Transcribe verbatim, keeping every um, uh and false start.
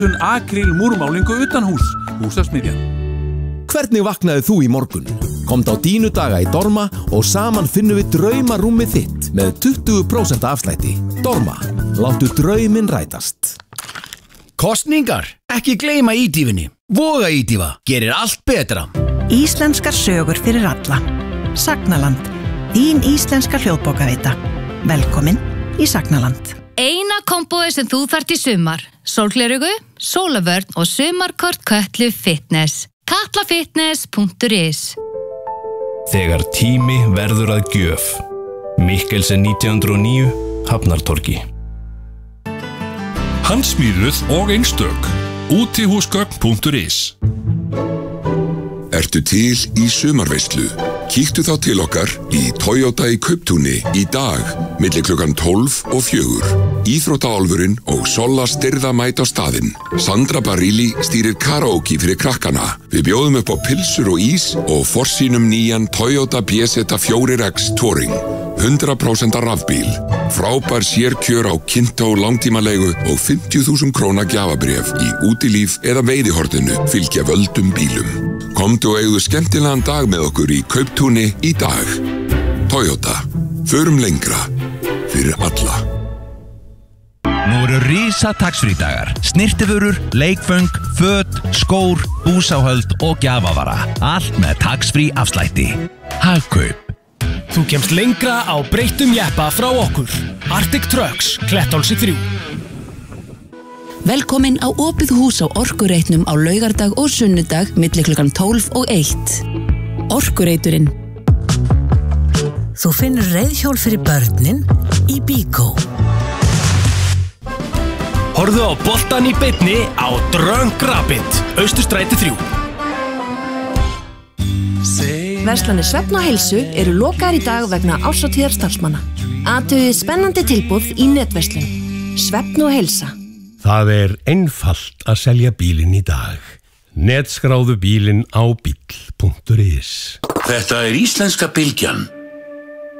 Akryl múrmálingu utan hús, Húsasmiðjan. Hvernig vaknaði þú í morgun? Komdu á Dínu daga í Dorma og saman finnum við draumarúmið þitt með tuttugu prósent afslætti. Dorma, láttu drauminn rætast. Kosningar, ekki gleyma ítífinni. Voga ítífa, gerir allt betra. Íslenskar sögur fyrir alla. Sagnaland, þín íslenska hljóðbókaveita. Velkomin í Sagnaland. Eina kombóið sem þú þarft í sumar. Sólglerugu, sólavörn og sumarkort Kötlu Fitness. katlafitness punktur is. Þegar tími verður að gjöf. Mikkelsen nítján hundruð og níu, Hafnartorgi. Handsmíðuð og einstök. útihúsgögn punktur is. Ertu til í sumarveislu? Kíktu þá til okkar í Toyota í Kauptúni í dag, milli klukkan tólf og fjögur. Íþróttaálfurinn og Solla styrða mæta á staðinn. Sandra Barilli stýrir karaoke fyrir krakkana. Við bjóðum upp á pilsur og ís og forsýnum nýjan Toyota B Z fjögur X Touring. hundrað prósent rafbíl. Frábær sérkjör á Kinto langtímalegu og fimmtíu þúsund króna gjafabréf í útilíf eða veiðihorninu fylgja völdum bílum. Komdu og eigðu skemmtilegan dag með okkur í Kauptúni í dag. Toyota. Förum lengra. Fyrir alla. Nú eru risa taxfrí-dagar. Snirtivörur, leikföng, föt, skór, búsáhöld og gjafavara. Allt með taxfrí afslætti. Hagkaup. Þú kemst lengra á breyttum jeppa frá okkur. Arctic Trucks, Kletthálsi þrjú. Velkomin á opið hús á Orkureitnum á laugardag og sunnudag milli klukkan tólf og eitt. Orkureiturinn. Þú finnur reiðhjól fyrir börnin í Bíkó. Horfðu á boltan í beinni á Drunk Rapid, Austurstræti þrjú. Verslanir Svefn og heilsu eru lokaðar í dag vegna árshátíðar starfsmanna. Athugið spennandi tilboð í netverslun. Svefn og heilsa. Það er einfalt að selja bílinn í dag. Netskráðu bílinn á bíll punktur is. Þetta er íslenska bylgjan.